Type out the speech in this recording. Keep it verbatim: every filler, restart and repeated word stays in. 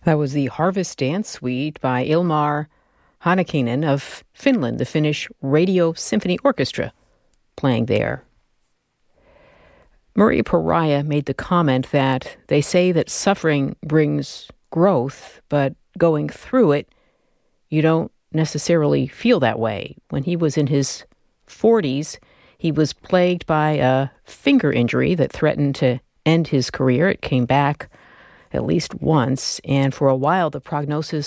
That was the Harvest Dance Suite by Ilmar Hanakinen of Finland, the Finnish Radio Symphony Orchestra, playing there. Maria Pariah made the comment that they say that suffering brings growth, but going through it, you don't necessarily feel that way. When he was in his forties, he was plagued by a finger injury that threatened to end his career. It came back at least once, and for a while the prognosis